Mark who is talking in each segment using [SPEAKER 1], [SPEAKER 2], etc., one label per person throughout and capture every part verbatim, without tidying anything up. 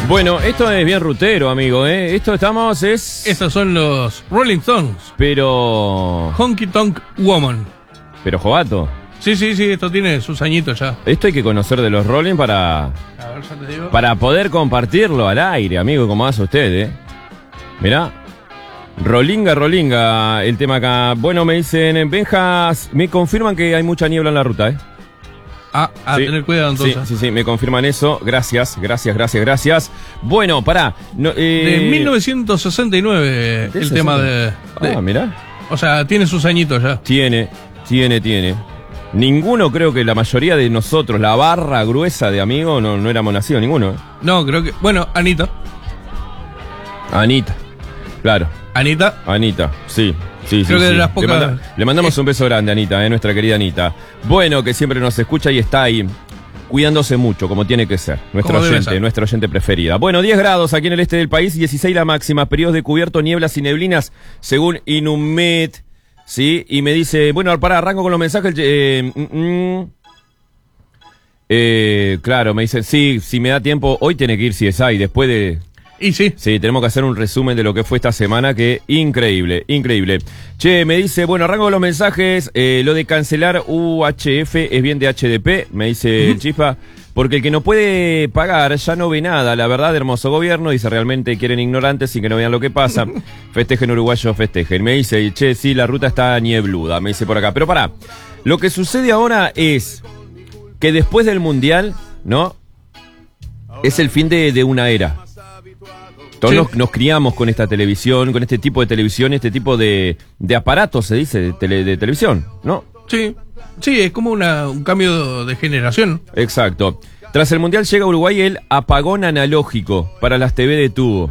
[SPEAKER 1] Bueno, esto es bien rutero, amigo, ¿eh? Esto estamos, es...
[SPEAKER 2] Estos son los Rolling Stones.
[SPEAKER 1] Pero...
[SPEAKER 2] Honky Tonk Woman.
[SPEAKER 1] Pero Jovato.
[SPEAKER 2] Sí, sí, sí, esto tiene sus añitos ya.
[SPEAKER 1] Esto hay que conocer de los Rolling para...
[SPEAKER 2] A ver, ya te digo.
[SPEAKER 1] Para poder compartirlo al aire, amigo, como hace usted, ¿eh? Mirá. Rolinga, Rolinga, el tema acá. Bueno, me dicen, Benjas, me confirman que hay mucha niebla en la ruta, ¿eh?
[SPEAKER 2] Ah, a
[SPEAKER 1] sí,
[SPEAKER 2] tener cuidado entonces.
[SPEAKER 1] Sí, sí, sí, me confirman eso. Gracias, gracias, gracias, gracias. Bueno, pará. No, eh...
[SPEAKER 2] De mil novecientos sesenta y nueve el tema de, de...
[SPEAKER 1] Ah, mirá.
[SPEAKER 2] O sea, tiene sus añitos ya.
[SPEAKER 1] Tiene, tiene, tiene. Ninguno, creo que la mayoría de nosotros, la barra gruesa de amigos, no, no éramos nacidos, ninguno. ¿eh?
[SPEAKER 2] No, creo que... Bueno, Anita.
[SPEAKER 1] Anita, claro.
[SPEAKER 2] Anita.
[SPEAKER 1] Anita, sí. Sí,
[SPEAKER 2] Creo
[SPEAKER 1] sí,
[SPEAKER 2] que
[SPEAKER 1] sí.
[SPEAKER 2] de las pocas...
[SPEAKER 1] le, manda, le mandamos un beso grande, Anita, eh, nuestra querida Anita. Bueno, que siempre nos escucha y está ahí, cuidándose mucho, como tiene que ser. Nuestra oyente, nuestra oyente preferida. Bueno, diez grados aquí en el este del país, dieciséis la máxima, periodos de cubierto, nieblas y neblinas, según Inumet. Sí, y me dice, bueno, para, arranco con los mensajes. Eh, mm, mm. Eh, claro, me dice, sí, si me da tiempo, hoy tiene que ir C S I, después de...
[SPEAKER 2] Y sí.
[SPEAKER 1] Sí, tenemos que hacer un resumen de lo que fue esta semana, que increíble, increíble. Che, me dice, bueno, arranco con los mensajes, eh, lo de cancelar U H F es bien de H D P, me dice el Chifa, porque el que no puede pagar ya no ve nada, la verdad, hermoso gobierno, dice, realmente quieren ignorantes sin que no vean lo que pasa, festejen uruguayos, festejen. Me dice, che, sí, la ruta está niebluda, me dice por acá, pero pará, lo que sucede ahora es que después del Mundial, ¿no? Es el fin de, de una era. Todos sí. nos, nos criamos con esta televisión, con este tipo de televisión, este tipo de, de aparatos, se dice, de, tele, de televisión, ¿no?
[SPEAKER 2] Sí, sí, es como una, un cambio de generación.
[SPEAKER 1] Exacto. Tras el Mundial llega a Uruguay el apagón analógico para las T V de tubo.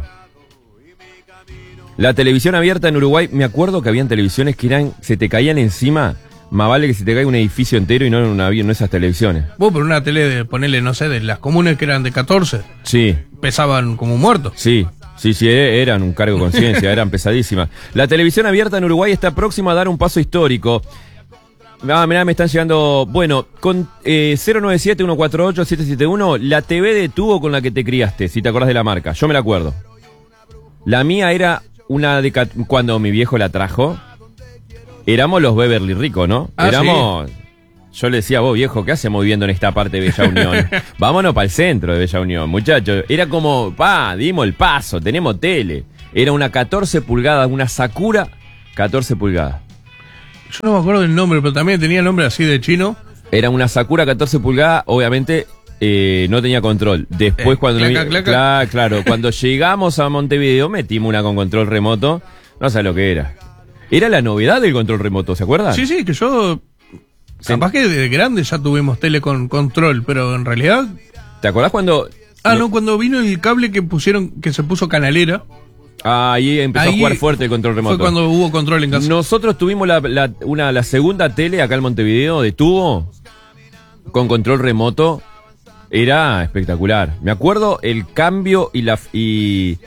[SPEAKER 1] La televisión abierta en Uruguay, me acuerdo que habían televisiones que eran, se te caían encima, más vale que se te caiga un edificio entero y no en una, no esas televisiones.
[SPEAKER 2] Vos, por una tele de, ponele, no sé, de las comunes que eran de catorce.
[SPEAKER 1] Sí.
[SPEAKER 2] Pesaban como muertos.
[SPEAKER 1] Sí. Sí, sí, eran un cargo de conciencia, eran pesadísimas. La televisión abierta en Uruguay está próxima a dar un paso histórico. Ah, mirá, me están llegando... Bueno, con eh, cero nueve siete, uno cuatro ocho, siete siete uno, la T V de tubo con la que te criaste, si te acordás de la marca. Yo me la acuerdo. La mía era una de... Cuando mi viejo la trajo, éramos los Beverly Rico, ¿no?
[SPEAKER 2] Ah,
[SPEAKER 1] éramos...
[SPEAKER 2] Sí.
[SPEAKER 1] Yo le decía, vos viejo, ¿qué hacemos viviendo en esta parte de Bella Unión? Vámonos para el centro de Bella Unión, muchachos. Era como, pa, dimos el paso, tenemos tele. Era una catorce pulgadas, una Sakura catorce pulgadas.
[SPEAKER 2] Yo no me acuerdo del nombre, pero también tenía el nombre así de chino.
[SPEAKER 1] Era una Sakura catorce pulgadas, obviamente eh, no tenía control. Después
[SPEAKER 2] eh,
[SPEAKER 1] cuando...
[SPEAKER 2] claca,
[SPEAKER 1] no,
[SPEAKER 2] claca.
[SPEAKER 1] Claro, claro, cuando llegamos a Montevideo metimos una con control remoto. No sé lo que era. Era la novedad del control remoto, ¿se acuerdan?
[SPEAKER 2] Sí, sí, que yo... Sí. Capaz que de grande ya tuvimos tele con control, pero en realidad...
[SPEAKER 1] ¿Te acordás cuando...?
[SPEAKER 2] Ah, no, no cuando vino el cable que pusieron, que se puso canalera.
[SPEAKER 1] Ah, ahí empezó
[SPEAKER 2] ahí
[SPEAKER 1] a jugar fuerte el control remoto.
[SPEAKER 2] Fue cuando hubo control en casa.
[SPEAKER 1] Nosotros tuvimos la, la, una, la segunda tele acá en Montevideo de tubo, con control remoto. Era espectacular. Me acuerdo el cambio y la... Y,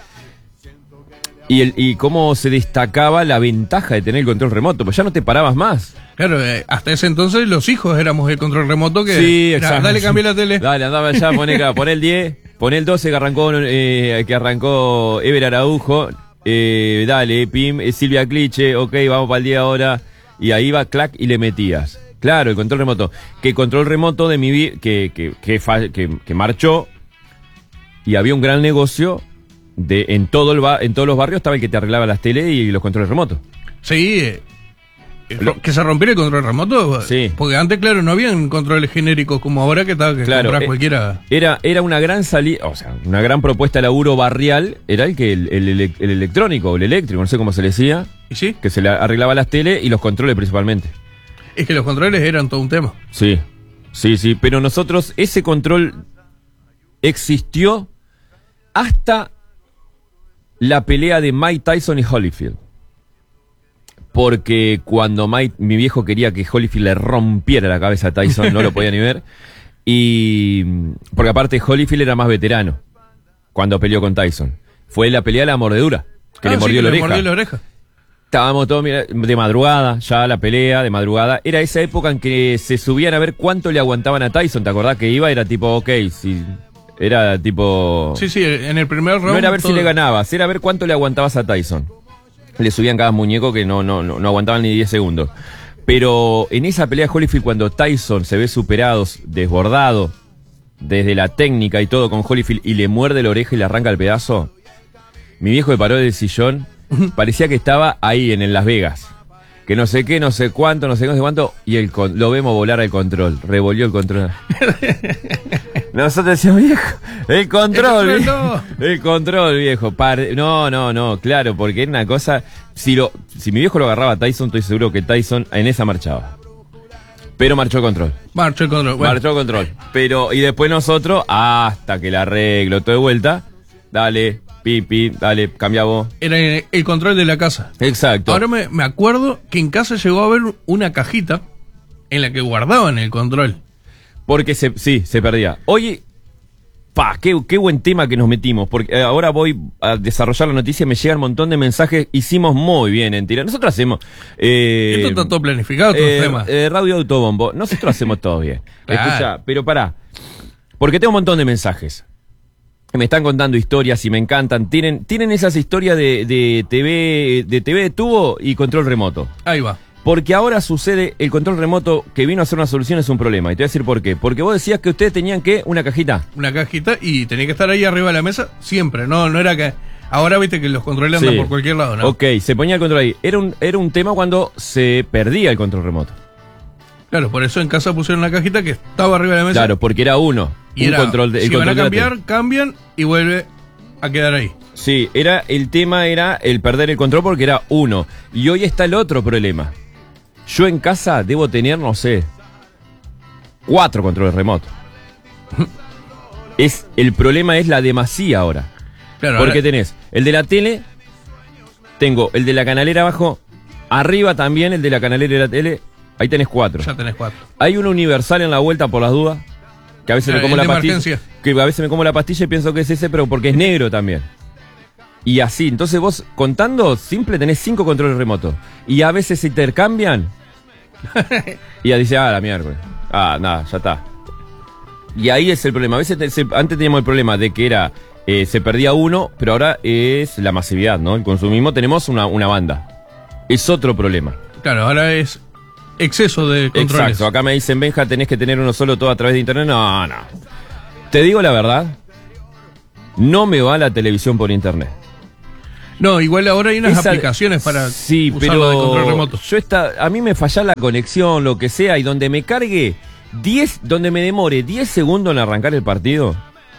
[SPEAKER 1] y, el, y cómo se destacaba la ventaja de tener el control remoto, pues ya no te parabas más.
[SPEAKER 2] Claro, eh, hasta ese entonces los hijos éramos el control remoto que...
[SPEAKER 1] Sí, exacto.
[SPEAKER 2] Dale, cambié la tele.
[SPEAKER 1] Dale, andaba allá, poné acá, poné el diez, poné el doce que arrancó, eh, que arrancó Ever Araujo, eh, dale, pim, eh, Silvia Cliche, ok, vamos para el diez ahora, y ahí va, clac, y le metías. Claro, el control remoto. Que control remoto de mi vida, que, que, que, que, que marchó, y había un gran negocio, de en, todo el ba, en todos los barrios estaba el que te arreglaba las tele y los controles remotos.
[SPEAKER 2] Sí, eh. ¿Que se rompiera el control remoto?
[SPEAKER 1] Sí.
[SPEAKER 2] Porque antes, claro, no habían controles genéricos como ahora que tal, que
[SPEAKER 1] claro,
[SPEAKER 2] compras
[SPEAKER 1] eh,
[SPEAKER 2] cualquiera.
[SPEAKER 1] Era, era una gran salida, o sea, una gran propuesta de laburo barrial, era el que el, el, el, el electrónico, el eléctrico, no sé cómo se le decía.
[SPEAKER 2] ¿Y sí?
[SPEAKER 1] Que se le arreglaba las tele y los controles principalmente.
[SPEAKER 2] Es que los controles eran todo un tema.
[SPEAKER 1] Sí, sí, sí, pero nosotros, ese control existió hasta la pelea de Mike Tyson y Holyfield. Porque cuando Mike, mi viejo quería que Holyfield le rompiera la cabeza a Tyson, no lo podía ni ver. Y porque aparte Holyfield era más veterano cuando peleó con Tyson. Fue la pelea de la mordedura, que
[SPEAKER 2] ah,
[SPEAKER 1] le
[SPEAKER 2] sí,
[SPEAKER 1] mordió
[SPEAKER 2] que
[SPEAKER 1] la
[SPEAKER 2] le
[SPEAKER 1] oreja.
[SPEAKER 2] mordió la oreja.
[SPEAKER 1] Estábamos todos mira, de madrugada, ya la pelea de madrugada. Era esa época en que se subían a ver cuánto le aguantaban a Tyson. ¿Te acordás que iba? Era tipo, ok, si Era tipo...
[SPEAKER 2] Sí, sí, en el primer round...
[SPEAKER 1] No era ver
[SPEAKER 2] todo...
[SPEAKER 1] si le ganabas, era ver cuánto le aguantabas a Tyson. Le subían cada muñeco que no, no, no, no aguantaban ni diez segundos. Pero en esa pelea de Holyfield, cuando Tyson se ve superado, desbordado, desde la técnica y todo con Holyfield, y le muerde la oreja y le arranca el pedazo, mi viejo me paró del sillón, parecía que estaba ahí en el Las Vegas. Que no sé qué, no sé cuánto, no sé qué, no sé cuánto, y el con, lo vemos volar al control, revolvió el control. Nosotros decíamos, viejo, el control,
[SPEAKER 2] el
[SPEAKER 1] viejo,
[SPEAKER 2] control, no.
[SPEAKER 1] el control, viejo. Par no, no, no, claro, porque era una cosa, si lo, si mi viejo lo agarraba a Tyson, estoy seguro que Tyson en esa marchaba. Pero marchó el control.
[SPEAKER 2] Marchó el control, bueno.
[SPEAKER 1] Marchó el control. Pero, y después nosotros, hasta que la arreglo todo de vuelta, dale, pipi, dale, cambia vos.
[SPEAKER 2] Era el control de la casa.
[SPEAKER 1] Exacto.
[SPEAKER 2] Ahora me, me acuerdo que en casa llegó a haber una cajita en la que guardaban el control.
[SPEAKER 1] Porque se, sí, se perdía. Oye, pa, qué, qué buen tema que nos metimos. Porque ahora voy a desarrollar la noticia, me llegan un montón de mensajes. Hicimos muy bien en tirar. Nosotros hacemos. Eh,
[SPEAKER 2] Esto está todo planificado, todo
[SPEAKER 1] eh,
[SPEAKER 2] el tema.
[SPEAKER 1] Eh, Radio Autobombo. Nosotros hacemos todo bien.
[SPEAKER 2] Claro.
[SPEAKER 1] Escucha, pero pará. Porque tengo un montón de mensajes. Me están contando historias y me encantan. Tienen, tienen esas historias de, de T V, de T V de tubo y control remoto.
[SPEAKER 2] Ahí va.
[SPEAKER 1] Porque ahora sucede, el control remoto que vino a ser una solución es un problema. Y te voy a decir por qué. Porque vos decías que ustedes tenían que una cajita.
[SPEAKER 2] Una cajita y tenía que estar ahí arriba de la mesa siempre. No, no era que... Ahora viste que los controles andan
[SPEAKER 1] Sí.
[SPEAKER 2] por cualquier lado, ¿no?
[SPEAKER 1] Ok, se ponía el control ahí. Era un, era un tema cuando se perdía el control remoto.
[SPEAKER 2] Claro, por eso en casa pusieron una cajita que estaba arriba de la mesa.
[SPEAKER 1] Claro, porque era uno.
[SPEAKER 2] Y
[SPEAKER 1] un
[SPEAKER 2] era,
[SPEAKER 1] control de, el
[SPEAKER 2] si van a
[SPEAKER 1] control de la
[SPEAKER 2] cambiar,
[SPEAKER 1] tele.
[SPEAKER 2] cambian y vuelve a quedar ahí.
[SPEAKER 1] Sí, era, el tema era el perder el control porque era uno. Y hoy está el otro problema. Yo en casa debo tener, no sé, cuatro controles remotos. Es, el problema es la demasía ahora.
[SPEAKER 2] Claro,
[SPEAKER 1] Porque
[SPEAKER 2] ahora-
[SPEAKER 1] tenés el de la tele, tengo el de la canalera abajo, arriba también el de la canalera de la tele, ahí tenés cuatro.
[SPEAKER 2] ya tenés cuatro.
[SPEAKER 1] Hay un universal en la vuelta por las dudas, que a veces
[SPEAKER 2] Ah,
[SPEAKER 1] me como
[SPEAKER 2] el
[SPEAKER 1] la
[SPEAKER 2] de
[SPEAKER 1] pastilla,
[SPEAKER 2] emergencia.
[SPEAKER 1] que a veces me como la pastilla y pienso que es ese, pero porque es negro también. Y así, entonces vos contando simple tenés cinco controles remotos y a veces se intercambian. Y ya dice, ah, la miércoles. Ah, nada, ya está. Y ahí es el problema. A veces te- se- antes teníamos el problema de que era eh, se perdía uno, pero ahora es la masividad, ¿no? El consumismo, tenemos una, una banda. Es otro problema.
[SPEAKER 2] Claro, ahora es exceso de controles.
[SPEAKER 1] Exacto, acá me dicen, Benja, tenés que tener uno solo todo a través de internet. No, no. Te digo la verdad, no me va la televisión por internet.
[SPEAKER 2] No, igual ahora hay unas
[SPEAKER 1] Esa-
[SPEAKER 2] aplicaciones para
[SPEAKER 1] sí,
[SPEAKER 2] usarlo de control
[SPEAKER 1] pero
[SPEAKER 2] remoto.
[SPEAKER 1] yo está, a mí me falla la conexión, lo que sea, y donde me cargue diez, donde me demore diez segundos en arrancar el partido,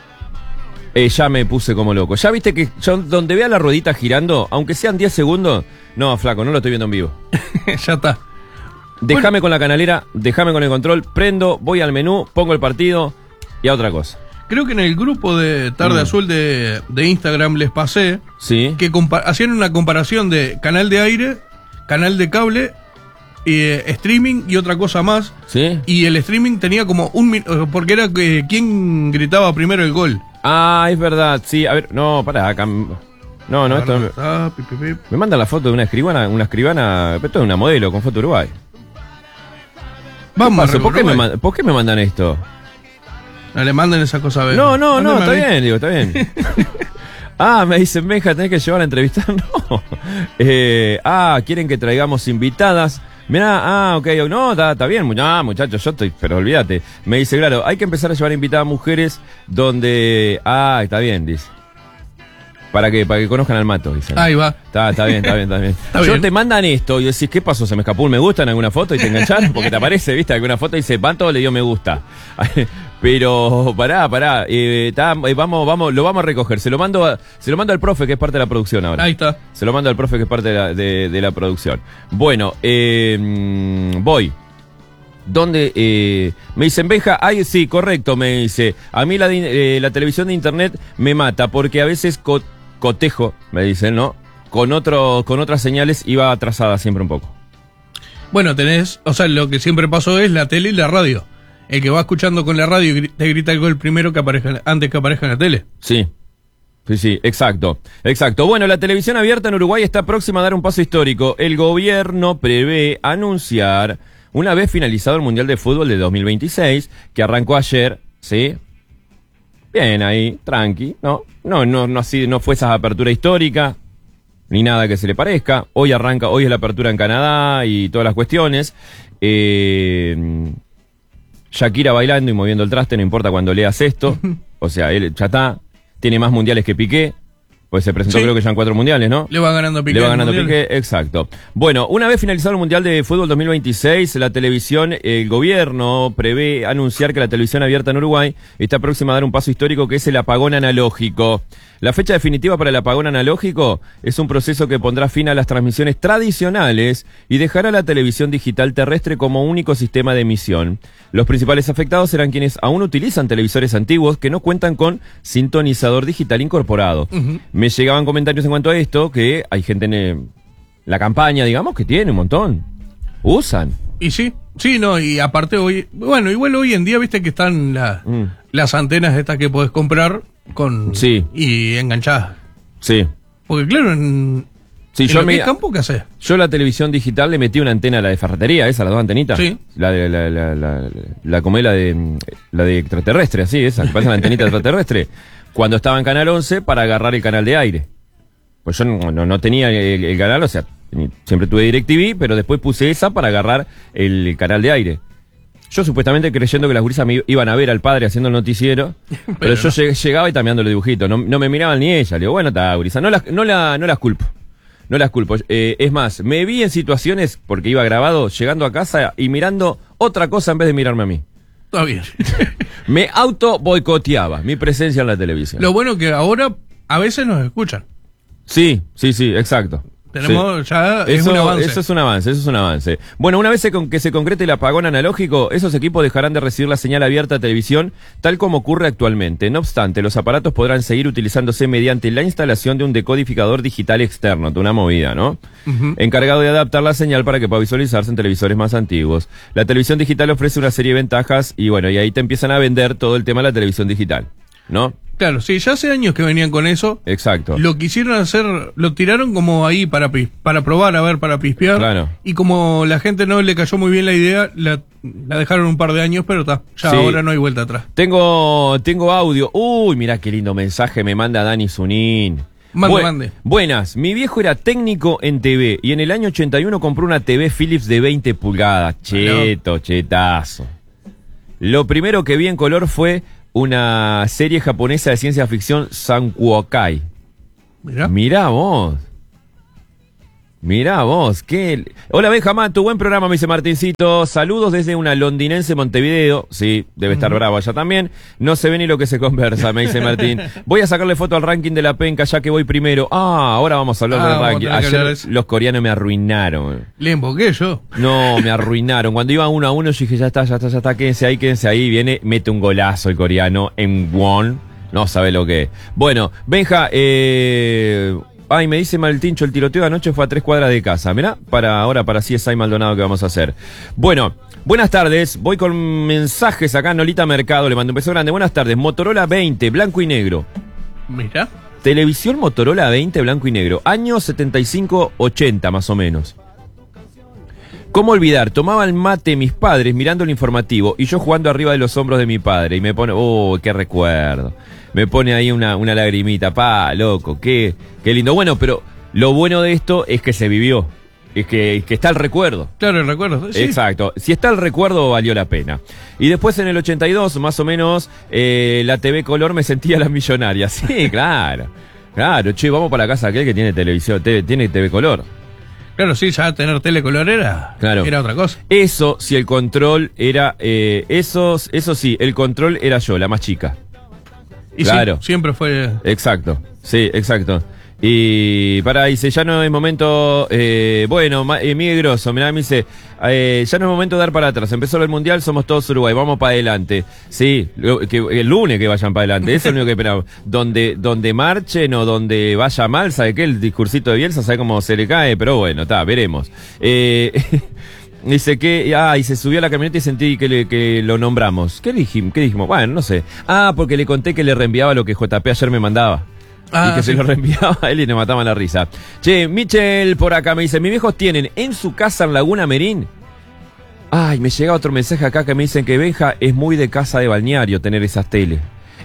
[SPEAKER 1] eh, ya me puse como loco. Ya viste que yo donde vea la ruedita girando, aunque sean diez segundos, no, flaco, no lo estoy viendo en vivo.
[SPEAKER 2] Ya está.
[SPEAKER 1] Déjame con la canalera, déjame con el control, prendo, voy al menú, pongo el partido y a otra cosa.
[SPEAKER 2] Creo que en el grupo de Tarde
[SPEAKER 1] Mm.
[SPEAKER 2] Azul de, de Instagram les pasé
[SPEAKER 1] Sí.
[SPEAKER 2] que compa- hacían una comparación de canal de aire, canal de cable, eh, streaming y otra cosa más.
[SPEAKER 1] ¿Sí?
[SPEAKER 2] Y el streaming tenía como un minuto, porque era que quién gritaba primero el gol.
[SPEAKER 1] Ah, es verdad, sí, a ver, no, pará, acá. No, no, esto.
[SPEAKER 2] Ah, pi, pi, pi.
[SPEAKER 1] Me manda la foto de una escribana, una escribana, esto es una modelo con foto de Uruguay.
[SPEAKER 2] Vamos,
[SPEAKER 1] Pasó, ¿Por, qué me
[SPEAKER 2] Uruguay.
[SPEAKER 1] man- ¿Por qué me mandan esto?
[SPEAKER 2] No le manden esa cosa a ver.
[SPEAKER 1] No, no, no,
[SPEAKER 2] Mándame
[SPEAKER 1] está
[SPEAKER 2] a mí.
[SPEAKER 1] bien, digo, está bien. Ah, me dicen, Benja, tenés que llevar a entrevistar. No. Eh, ah, quieren que traigamos invitadas. Mirá, ah, ok, no, está, está bien, mu- ah, muchachos, yo estoy, pero olvídate. Me dice, claro, hay que empezar a llevar invitadas mujeres donde, ah, está bien, dice. ¿Para qué? Para que conozcan al mato, dicen.
[SPEAKER 2] Ahí va.
[SPEAKER 1] Está, está bien, está bien, está bien.
[SPEAKER 2] Está
[SPEAKER 1] Yo
[SPEAKER 2] bien.
[SPEAKER 1] te mandan esto y decís, ¿qué pasó? ¿Se me escapó un me gusta en alguna foto y te engancharon? Porque te aparece, ¿viste? Alguna foto y dice, Pato le dio me gusta. Pero, pará, pará, eh, tá, eh, vamos, vamos, lo vamos a recoger. Se lo mando a- se lo mando al profe, que es parte de la producción ahora.
[SPEAKER 2] Ahí está.
[SPEAKER 1] Se lo mando al profe, que es parte de la, de, de la producción. Bueno, eh, mm, voy. ¿Dónde? Eh, me dicen, Benja, ay, sí, correcto, me dice. A mí la, de- eh, la televisión de internet me mata porque a veces co- cotejo, me dicen, ¿no? Con, otro, con otras señales iba atrasada siempre un poco.
[SPEAKER 2] Bueno, tenés, o sea, lo que siempre pasó es la tele y la radio. El que va escuchando con la radio y gri- te grita el gol primero que aparezca, antes que aparezca en la tele.
[SPEAKER 1] Sí. Sí, sí, exacto, exacto. Bueno, la televisión abierta en Uruguay está próxima a dar un paso histórico. El gobierno prevé anunciar, una vez finalizado el Mundial de Fútbol de dos mil veintiséis, que arrancó ayer, ¿sí? Bien ahí, tranqui, ¿no? No, no, no, así, no fue esa apertura histórica, ni nada que se le parezca. Hoy arranca, hoy es la apertura en Canadá y todas las cuestiones. Eh, Shakira bailando y moviendo el traste, no importa cuando leas esto. O sea, él ya está, tiene más mundiales que Piqué. Pues se presentó, sí, creo que ya en cuatro mundiales, ¿no?
[SPEAKER 2] Le va ganando Piqué.
[SPEAKER 1] Le va ganando Piqué, exacto. Bueno, una vez finalizado el Mundial de Fútbol dos mil veintiséis, la televisión, el gobierno prevé anunciar que la televisión abierta en Uruguay está próxima a dar un paso histórico que es el apagón analógico. La fecha definitiva para el apagón analógico es un proceso que pondrá fin a las transmisiones tradicionales y dejará la televisión digital terrestre como único sistema de emisión. Los principales afectados serán quienes aún utilizan televisores antiguos que no cuentan con sintonizador digital incorporado. Uh-huh. Me llegaban comentarios en cuanto a esto, que hay gente en eh, la campaña, digamos, que tiene un montón. Usan.
[SPEAKER 2] Y sí, sí, no, y aparte hoy, bueno, igual hoy en día, viste que están la, mm. las antenas estas que podés comprar con
[SPEAKER 1] sí.
[SPEAKER 2] y enganchadas.
[SPEAKER 1] Sí.
[SPEAKER 2] Porque claro, en,
[SPEAKER 1] sí,
[SPEAKER 2] en
[SPEAKER 1] yo
[SPEAKER 2] lo
[SPEAKER 1] me,
[SPEAKER 2] que es campo, ¿qué haces?
[SPEAKER 1] Yo la televisión digital le metí una antena a la de ferretería, esa, las dos antenitas.
[SPEAKER 2] Sí.
[SPEAKER 1] La de la, la, la, la, la como es la de la de extraterrestre, así, esa, que parece una antenita extraterrestre. Cuando estaba en Canal once para agarrar el canal de aire. Pues yo no, no, no tenía el, el canal, o sea, siempre tuve DirecTV, pero después puse esa para agarrar el canal de aire. Yo supuestamente creyendo que las gurisas me iban a ver al padre haciendo el noticiero, pero, pero yo no. llegaba y cambiando los dibujitos, no, no me miraban ni ella. Le digo, bueno, está, gurisa, no las, no, la, no las culpo, no las culpo. Eh, es más, me vi en situaciones, porque iba grabado, llegando a casa y mirando otra cosa en vez de mirarme a mí.
[SPEAKER 2] Está bien.
[SPEAKER 1] Me auto boicoteaba mi presencia en la televisión.
[SPEAKER 2] Lo bueno que ahora a veces nos escuchan.
[SPEAKER 1] Sí, sí, sí, exacto.
[SPEAKER 2] Tenemos
[SPEAKER 1] sí.
[SPEAKER 2] ya es
[SPEAKER 1] eso,
[SPEAKER 2] un avance.
[SPEAKER 1] Eso es un avance, eso es un avance. Bueno, una vez que se concrete el apagón analógico, esos equipos dejarán de recibir la señal abierta a televisión, tal como ocurre actualmente. No obstante, los aparatos podrán seguir utilizándose mediante la instalación de un decodificador digital externo, de una movida, ¿no? Uh-huh. Encargado de adaptar la señal para que pueda visualizarse en televisores más antiguos. La televisión digital ofrece una serie de ventajas y bueno, y ahí te empiezan a vender todo el tema de la televisión digital, ¿no?
[SPEAKER 2] Claro, sí, ya hace años que venían con eso.
[SPEAKER 1] Exacto.
[SPEAKER 2] Lo quisieron hacer, lo tiraron como ahí para para probar, a ver, para pispear.
[SPEAKER 1] Claro.
[SPEAKER 2] Y como la gente no le cayó muy bien la idea, la, la dejaron un par de años, pero está, ya sí. Ahora no hay vuelta atrás.
[SPEAKER 1] Tengo, tengo audio. Uy, mirá qué lindo mensaje me manda Dani Zunín.
[SPEAKER 2] Mande,
[SPEAKER 1] Bu-
[SPEAKER 2] mande.
[SPEAKER 1] Buenas, mi viejo era técnico en T V y en el año ochenta y uno compró una T V Philips de veinte pulgadas. Cheto, bueno. Chetazo. Lo primero que vi en color fue una serie japonesa de ciencia ficción, Sankuokai.
[SPEAKER 2] Mirá.
[SPEAKER 1] Mirá vos. Mirá vos. ¿Qué? Hola Benjamín, tu buen programa, me dice Martincito. Saludos desde una londinense Montevideo. Sí, debe estar uh-huh. bravo allá también. No se ve ni lo que se conversa, me dice Martín. Voy a sacarle foto al ranking de la penca ya que voy primero. Ah, ahora vamos a hablar ah, del ranking. Ayer los coreanos me arruinaron.
[SPEAKER 2] Le emboqué yo.
[SPEAKER 1] No, me arruinaron. Cuando iba uno a uno yo dije, ya está, ya está, ya está, quédense ahí, quédense ahí. Viene, mete un golazo el coreano en won. No sabe lo que es. Bueno, Benja, eh... Ay, me dice Maltincho, el tiroteo de anoche fue a tres cuadras de casa. Mirá, para ahora, para C S I Maldonado que vamos a hacer. Bueno, buenas tardes. Voy con mensajes acá, Nolita Mercado, le mando un beso grande. Buenas tardes. Motorola veinte, blanco y negro.
[SPEAKER 2] Mirá.
[SPEAKER 1] Televisión Motorola veinte, blanco y negro. Año setenta y cinco ochenta, más o menos. ¿Cómo olvidar? Tomaba el mate mis padres mirando el informativo y yo jugando arriba de los hombros de mi padre. Y me pone, oh, qué recuerdo. Me pone ahí una, una lagrimita, pa, loco, qué, qué lindo. Bueno, pero lo bueno de esto es que se vivió, es que, que está el recuerdo.
[SPEAKER 2] Claro, el recuerdo, sí.
[SPEAKER 1] Exacto, si está el recuerdo valió la pena. Y después en el ochenta y dos, más o menos, eh, la T V Color me sentía la millonaria. Sí, claro, claro, che, vamos para la casa aquel que tiene televisión, te, tiene T V Color.
[SPEAKER 2] Claro, sí, ya tener telecolor era,
[SPEAKER 1] claro.
[SPEAKER 2] Era otra cosa.
[SPEAKER 1] Eso, si el control era, eh, esos, eso sí, el control era yo, la más chica.
[SPEAKER 2] Y
[SPEAKER 1] claro.
[SPEAKER 2] Sí, siempre fue...
[SPEAKER 1] Exacto, sí, exacto. Y para, dice, ya no es momento, eh, bueno, eh, Miguel Grosso, mirá, me dice, eh, ya no es momento de dar para atrás, empezó el Mundial, somos todos Uruguay, vamos para adelante. Sí, lo, que, el lunes que vayan para adelante, eso es lo único que esperamos. Donde, donde marchen o donde vaya mal, ¿sabe qué? El discursito de Bielsa, ¿sabe cómo se le cae? Pero bueno, está, veremos. Eh... Dice que, ah, y se subió a la camioneta y sentí que, le, que lo nombramos. ¿Qué dijimos? ¿Qué dijimos? Bueno, no sé. Ah, porque le conté que le reenviaba lo que J P ayer me mandaba. Ah, y que sí. Se lo reenviaba a él y le mataban la risa. Che, Michel por acá me dice, mis viejos tienen en su casa en Laguna Merín. Ay, me llega otro mensaje acá que me dicen que Benja es muy de casa de balneario tener esas teles.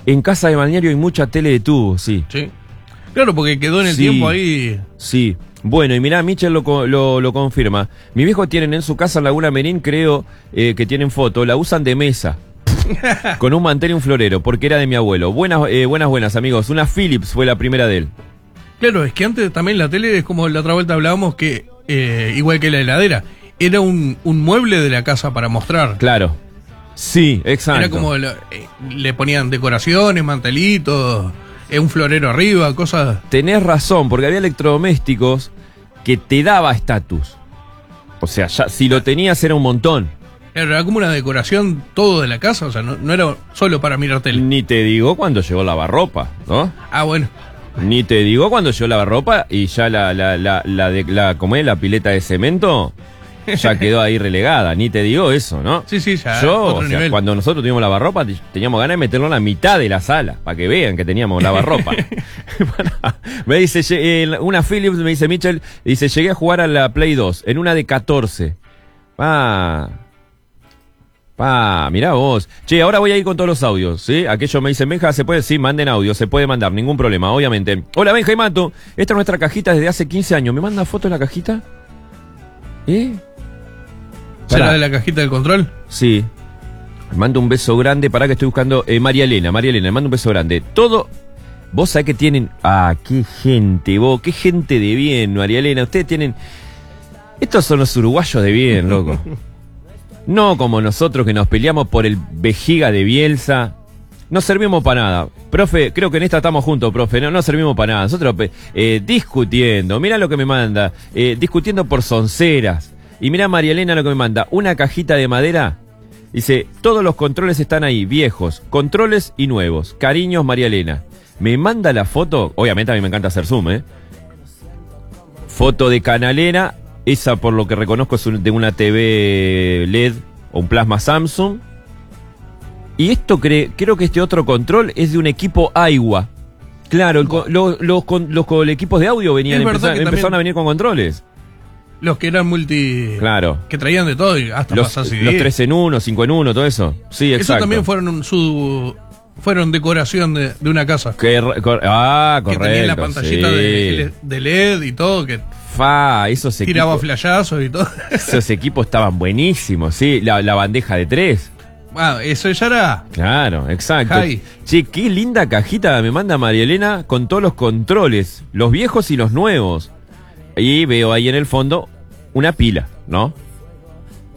[SPEAKER 1] En casa de balneario hay mucha tele de tubo, sí.
[SPEAKER 2] Sí. Claro, porque quedó en el
[SPEAKER 1] Sí.
[SPEAKER 2] tiempo ahí.
[SPEAKER 1] Sí. Bueno, y mirá, Michel lo, co- lo, lo confirma. Mi viejo tienen en su casa en Laguna Merín, creo eh, que tienen foto, la usan de mesa. Con un mantel y un florero, porque era de mi abuelo. Buenas, eh, buenas, buenas, amigos. Una Philips fue la primera de él.
[SPEAKER 2] Claro, es que antes también la tele es como la otra vuelta hablábamos que, eh, igual que la heladera, era un, un mueble de la casa para mostrar.
[SPEAKER 1] Claro. Sí, exacto.
[SPEAKER 2] Era como la- eh, le ponían decoraciones, mantelitos, eh, un florero arriba, cosas.
[SPEAKER 1] Tenés razón, porque había electrodomésticos que te daba estatus. O sea, ya, si lo tenías era un montón.
[SPEAKER 2] Era como una decoración todo de la casa, o sea, no, no era solo para mirar tele.
[SPEAKER 1] Ni te digo cuando llegó el lavarropa, ¿no?
[SPEAKER 2] Ah, bueno.
[SPEAKER 1] Ni te digo cuando llegó el lavarropa y ya la, la, la, la, de, la, ¿cómo es? La pileta de cemento ya quedó ahí relegada. Ni te digo eso, ¿no?
[SPEAKER 2] Sí, sí, ya.
[SPEAKER 1] Yo,
[SPEAKER 2] otro
[SPEAKER 1] o sea,
[SPEAKER 2] nivel.
[SPEAKER 1] cuando nosotros tuvimos lavarropa, te- teníamos ganas de meterlo en la mitad de la sala, para que vean que teníamos lavarropa. Me dice, lle- eh, una Philips, me dice Mitchell, dice, llegué a jugar a la Play dos, en una de catorce. Pa, pa, mirá vos. Che, ahora voy a ir con todos los audios, ¿sí? Aquellos me dicen, Benja, ¿se puede? Sí, manden audio, se puede mandar, ningún problema, obviamente. Hola, Benja y Mato, esta es nuestra cajita desde hace quince años. ¿Me manda foto de la cajita? ¿Eh?
[SPEAKER 2] ¿Será
[SPEAKER 1] Pará.
[SPEAKER 2] de la cajita del control?
[SPEAKER 1] Sí. Le mando un beso grande. Para que estoy buscando. Eh, María Elena, María Elena, le mando un beso grande. Todo. Vos sabés que tienen. Ah, qué gente, vos. Qué gente de bien, María Elena. Ustedes tienen. Estos son los uruguayos de bien, loco. No como nosotros que nos peleamos por el vejiga de Bielsa. No servimos para nada. Profe, creo que en esta estamos juntos, profe. No, no servimos para nada. Nosotros eh, discutiendo. Mirá lo que me manda. Eh, discutiendo por sonceras. Y mirá María Elena lo que me manda. Una cajita de madera. Dice, todos los controles están ahí. Viejos, controles y nuevos. Cariños, María Elena. Me manda la foto. Obviamente a mí me encanta hacer zoom, ¿eh? Foto de canalera. Esa por lo que reconozco es un- de una T V L E D o un plasma Samsung. Y esto cre- creo que este otro control es de un equipo Aiwa. Claro, el co- lo- los, con- los, con- equipos de audio venían
[SPEAKER 2] Es verdad
[SPEAKER 1] empezar-
[SPEAKER 2] que
[SPEAKER 1] empezaron
[SPEAKER 2] también-
[SPEAKER 1] a venir con controles.
[SPEAKER 2] Los que eran multi...
[SPEAKER 1] Claro.
[SPEAKER 2] Que traían de todo y hasta
[SPEAKER 1] Los,
[SPEAKER 2] pasar C D.
[SPEAKER 1] los tres en uno, cinco en uno, todo eso. Sí,
[SPEAKER 2] Eso
[SPEAKER 1] exacto.
[SPEAKER 2] también fueron un- su... Fueron decoración de, de una casa.
[SPEAKER 1] Que re- cor- ah,
[SPEAKER 2] Que
[SPEAKER 1] correcto.
[SPEAKER 2] tenía la pantallita
[SPEAKER 1] sí.
[SPEAKER 2] de, de L E D y todo, que
[SPEAKER 1] Fa, esos
[SPEAKER 2] tiraba
[SPEAKER 1] equipos,
[SPEAKER 2] flashazos y todo.
[SPEAKER 1] esos equipos estaban buenísimos, sí. La, la bandeja de tres.
[SPEAKER 2] Ah, eso ya era...
[SPEAKER 1] Claro, exacto.
[SPEAKER 2] Jai.
[SPEAKER 1] Che, qué linda cajita me manda María Elena con todos los controles, los viejos y los nuevos. Y veo ahí en el fondo una pila, ¿no?